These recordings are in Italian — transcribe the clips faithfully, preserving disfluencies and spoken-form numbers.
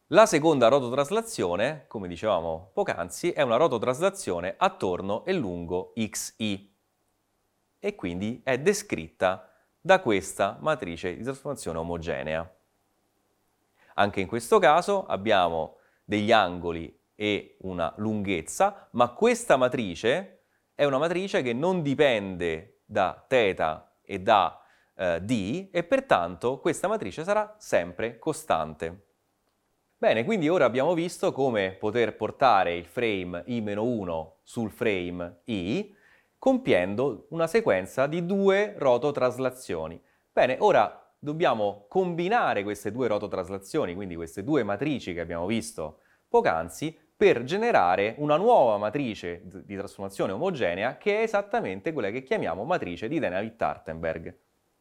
La seconda rototraslazione, come dicevamo poc'anzi, è una rototraslazione attorno e lungo xi e quindi è descritta da questa matrice di trasformazione omogenea. Anche in questo caso abbiamo degli angoli e una lunghezza, ma questa matrice è una matrice che non dipende da θ e da eh, d e pertanto questa matrice sarà sempre costante. Bene, quindi ora abbiamo visto come poter portare il frame i meno uno sul frame i compiendo una sequenza di due rototraslazioni. Bene, ora dobbiamo combinare queste due rototraslazioni, quindi queste due matrici che abbiamo visto poc'anzi, per generare una nuova matrice di trasformazione omogenea che è esattamente quella che chiamiamo matrice di Dennavit-Hartenberg.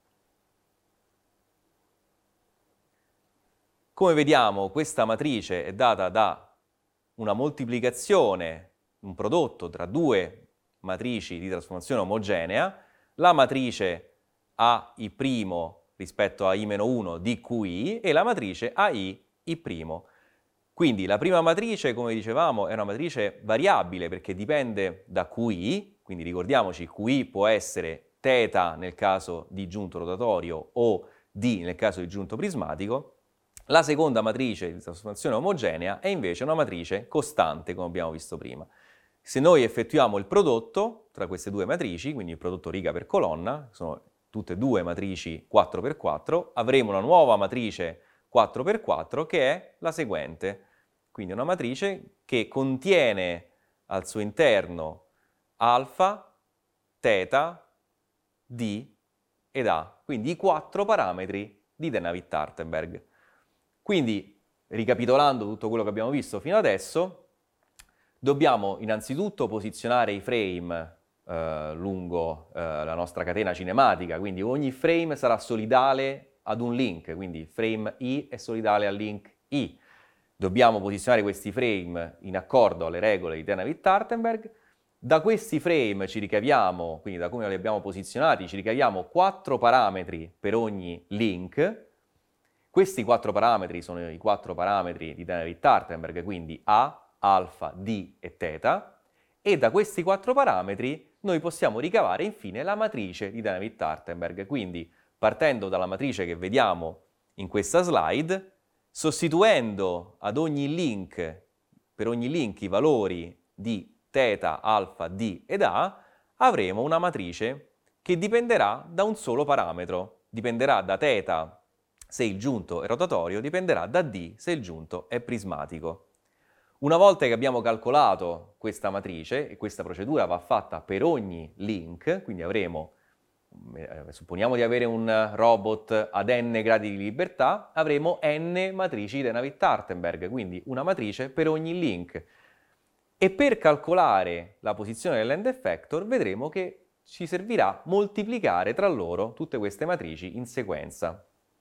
Come vediamo, questa matrice è data da una moltiplicazione, un prodotto tra due matrici di trasformazione omogenea, la matrice A I' rispetto a I meno uno di Q I e la matrice A I I'. Quindi la prima matrice, come dicevamo, è una matrice variabile perché dipende da Q I, quindi ricordiamoci Q I può essere θ nel caso di giunto rotatorio o D nel caso di giunto prismatico. La seconda matrice di trasformazione omogenea è invece una matrice costante, come abbiamo visto prima. Se noi effettuiamo il prodotto tra queste due matrici, quindi il prodotto riga per colonna, sono tutte e due matrici quattro per quattro, avremo una nuova matrice quattro per quattro che è la seguente. Quindi una matrice che contiene al suo interno alfa, θ, d ed a, quindi i quattro parametri di Dennavit-Hartenberg. Quindi, ricapitolando tutto quello che abbiamo visto fino adesso, dobbiamo innanzitutto posizionare i frame eh, lungo eh, la nostra catena cinematica, quindi ogni frame sarà solidale ad un link, quindi il frame I è solidale al link I. Dobbiamo posizionare questi frame in accordo alle regole di Dennavit-Hartenberg. Da questi frame ci ricaviamo, quindi da come li abbiamo posizionati, ci ricaviamo quattro parametri per ogni link. Questi quattro parametri sono i quattro parametri di Dennavit-Hartenberg, quindi A, alfa, D e θ, e da questi quattro parametri noi possiamo ricavare infine la matrice di Dennavit-Hartenberg. Quindi, partendo dalla matrice che vediamo in questa slide, sostituendo ad ogni link, per ogni link i valori di θ, alfa, D ed A, avremo una matrice che dipenderà da un solo parametro. Dipenderà da θ se il giunto è rotatorio, dipenderà da D se il giunto è prismatico. Una volta che abbiamo calcolato questa matrice, e questa procedura va fatta per ogni link, quindi avremo, eh, supponiamo di avere un robot ad n gradi di libertà, avremo n matrici di Dennavit-Hartenberg, quindi una matrice per ogni link. E per calcolare la posizione dell'end effector vedremo che ci servirà moltiplicare tra loro tutte queste matrici in sequenza.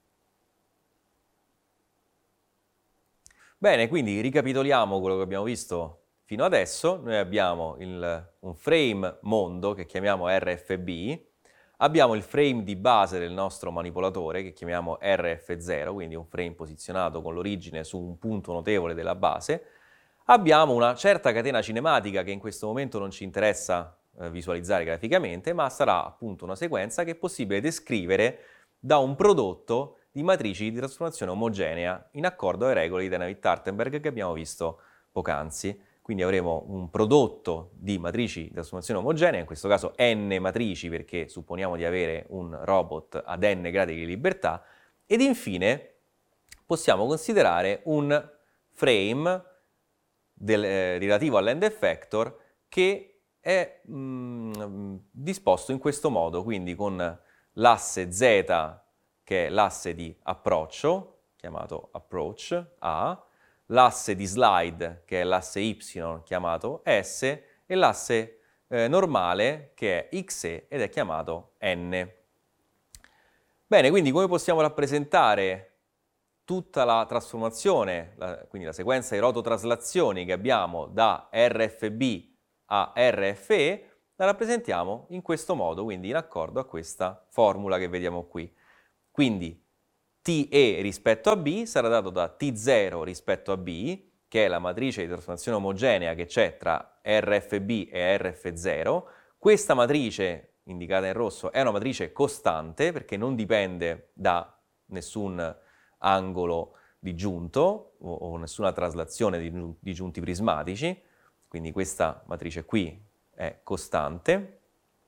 Bene, quindi ricapitoliamo quello che abbiamo visto fino adesso. Noi abbiamo il, un frame mondo che chiamiamo R F B, abbiamo il frame di base del nostro manipolatore che chiamiamo R F zero, quindi un frame posizionato con l'origine su un punto notevole della base. Abbiamo una certa catena cinematica che in questo momento non ci interessa eh, visualizzare graficamente, ma sarà appunto una sequenza che è possibile descrivere da un prodotto di matrici di trasformazione omogenea in accordo alle regole di Dennavit-Hartenberg che abbiamo visto poc'anzi. Quindi avremo un prodotto di matrici di trasformazione omogenea, in questo caso n matrici perché supponiamo di avere un robot ad n gradi di libertà, ed infine possiamo considerare un frame del, eh, relativo all'end effector che è mh, disposto in questo modo, quindi con l'asse z che è l'asse di approccio, chiamato approach A, l'asse di slide, che è l'asse Y, chiamato S, e l'asse eh, normale, che è Xe, ed è chiamato N. Bene, quindi come possiamo rappresentare tutta la trasformazione, la, quindi la sequenza di rototraslazioni che abbiamo da R F B a R F E, la rappresentiamo in questo modo, quindi in accordo a questa formula che vediamo qui. Quindi T E rispetto a B sarà dato da T zero rispetto a B, che è la matrice di trasformazione omogenea che c'è tra R F B e R F zero. Questa matrice, indicata in rosso, è una matrice costante perché non dipende da nessun angolo disgiunto o, o nessuna traslazione di, di giunti prismatici, quindi questa matrice qui è costante.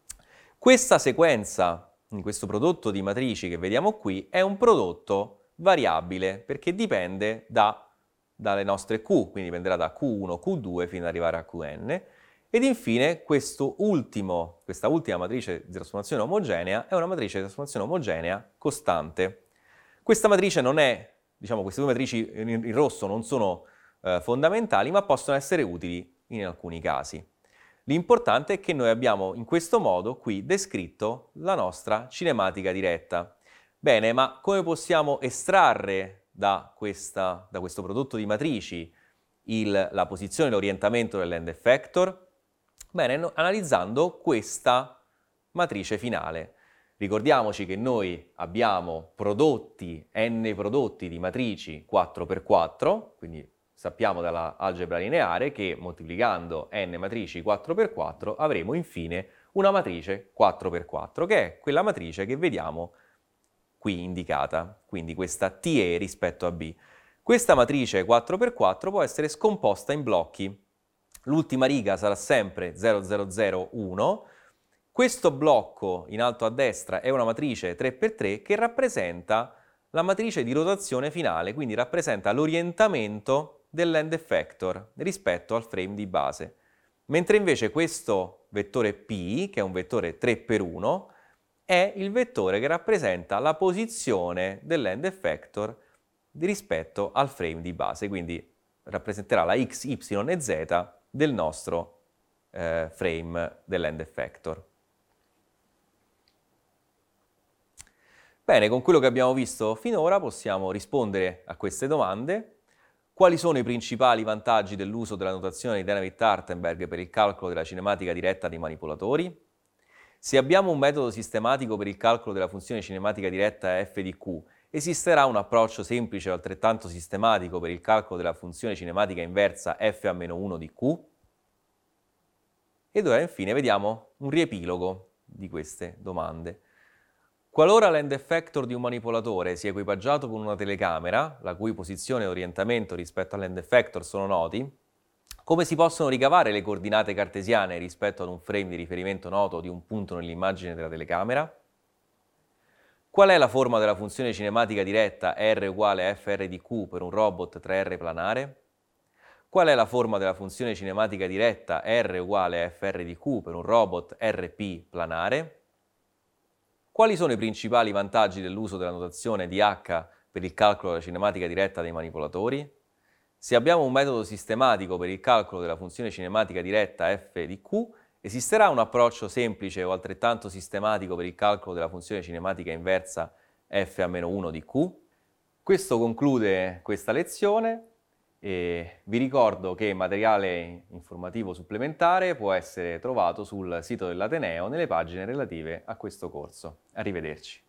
Questa sequenza, in questo prodotto di matrici che vediamo qui, è un prodotto variabile perché dipende da, dalle nostre Q, quindi dipenderà da Q uno, Q due fino ad arrivare a Q n. Ed infine questo ultimo, questa ultima matrice di trasformazione omogenea è una matrice di trasformazione omogenea costante. Questa matrice non è, diciamo, queste due matrici in, in rosso non sono eh, fondamentali, ma possono essere utili in alcuni casi. L'importante è che noi abbiamo in questo modo qui descritto la nostra cinematica diretta. Bene, ma come possiamo estrarre da, questa, da questo prodotto di matrici il, la posizione e l'orientamento dell'end effector? Bene, no, analizzando questa matrice finale. Ricordiamoci che noi abbiamo prodotti, n prodotti di matrici quattro per quattro, quindi sappiamo dalla algebra lineare che moltiplicando n matrici quattro per quattro avremo infine una matrice quattro per quattro, che è quella matrice che vediamo qui indicata, quindi questa T E rispetto a B. Questa matrice quattro per quattro può essere scomposta in blocchi. L'ultima riga sarà sempre zero zero zero uno. Questo blocco in alto a destra è una matrice tre per tre che rappresenta la matrice di rotazione finale, quindi rappresenta l'orientamento dell'end effector rispetto al frame di base. Mentre invece questo vettore P, che è un vettore tre per uno, è il vettore che rappresenta la posizione dell'end effector rispetto al frame di base, quindi rappresenterà la x, y e z del nostro eh, frame dell'end effector. Bene, con quello che abbiamo visto finora possiamo rispondere a queste domande. Quali sono i principali vantaggi dell'uso della notazione di Dynamic-Hartenberg per il calcolo della cinematica diretta dei manipolatori? Se abbiamo un metodo sistematico per il calcolo della funzione cinematica diretta f di q, esisterà un approccio semplice o altrettanto sistematico per il calcolo della funzione cinematica inversa f a meno uno di q? Ed ora infine vediamo un riepilogo di queste domande. Qualora l'end effector di un manipolatore sia equipaggiato con una telecamera, la cui posizione e orientamento rispetto all'end effector sono noti, come si possono ricavare le coordinate cartesiane rispetto ad un frame di riferimento noto di un punto nell'immagine della telecamera? Qual è la forma della funzione cinematica diretta R uguale a fr di q per un robot tre R planare? Qual è la forma della funzione cinematica diretta R uguale a fr di q per un robot R P planare? Quali sono i principali vantaggi dell'uso della notazione di H per il calcolo della cinematica diretta dei manipolatori? Se abbiamo un metodo sistematico per il calcolo della funzione cinematica diretta f di q, esisterà un approccio semplice o altrettanto sistematico per il calcolo della funzione cinematica inversa f a meno uno di q? Questo conclude questa lezione e vi ricordo che materiale informativo supplementare può essere trovato sul sito dell'Ateneo nelle pagine relative a questo corso. Arrivederci.